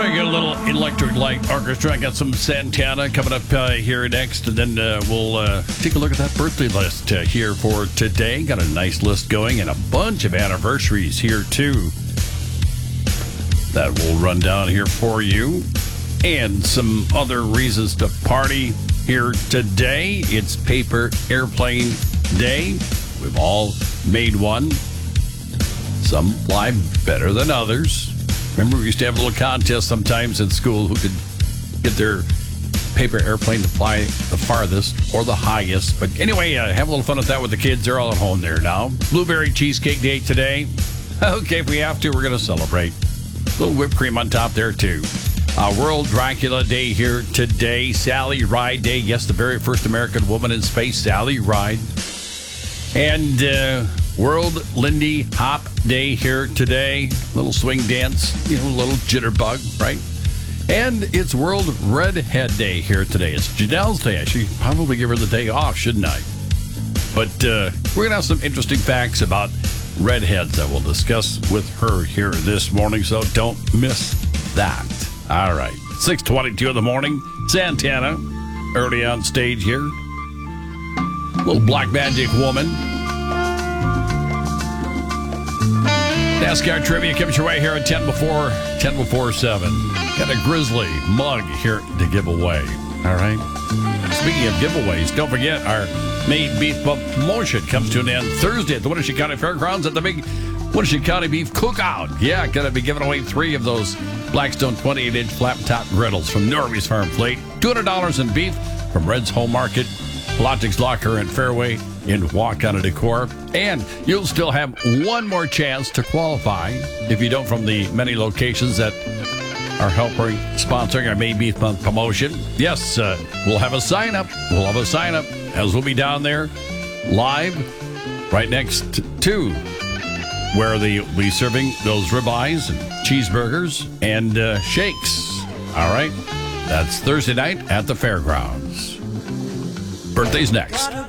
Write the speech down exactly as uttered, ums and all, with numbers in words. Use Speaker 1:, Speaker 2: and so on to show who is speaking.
Speaker 1: I got a little Electric Light Orchestra. I got some Santana coming up uh, here next, and then uh, we'll uh, take a look at that birthday list uh, here for today. Got a nice list going and a bunch of anniversaries here, too. That will run down here for you. And some other reasons to party here today. It's Paper Airplane Day. We've all made one. Some fly better than others. Remember, we used to have a little contest sometimes in school who could get their paper airplane to fly the farthest or the highest. But anyway, uh, have a little fun with that with the kids. They're all at home there now. Blueberry Cheesecake Day today. Okay, if we have to, we're going to celebrate. A little whipped cream on top there, too. Uh, World Dracula Day here today. Sally Ride Day. Yes, the very first American woman in space, Sally Ride. And uh, World Lindy Hop Day here today. Little swing dance, you know, a little jitterbug, right? And it's World Redhead Day here today. It's Janelle's day. I should probably give her the day off, shouldn't I? But uh, we're going to have some interesting facts about redheads that we'll discuss with her here this morning, so don't miss that. All right. six twenty-two in the morning. Santana, early on stage here. Little Black Magic Woman. NASCAR trivia comes your way here at ten before ten before seven. Got a Grizzly mug here to give away. All right. Speaking of giveaways, don't forget our Made Beef promotion comes to an end Thursday at the Wenatchee County Fairgrounds at the big Wenatchee County Beef Cookout. Yeah, going to be giving away three of those Blackstone twenty-eight inch flat top griddles from Norby's Farm Plate. two hundred dollars in beef from Red's Home Market, Logics Locker and Fairway in Wakana Decor. And you'll still have one more chance to qualify if you don't from the many locations that are helping sponsoring our May Beef Month promotion. Yes, uh, we'll have a sign up. We'll have a sign up as we'll be down there live right next to where they'll be serving those ribeyes and cheeseburgers and uh, shakes. All right. That's Thursday night at the fairgrounds. Birthday's next.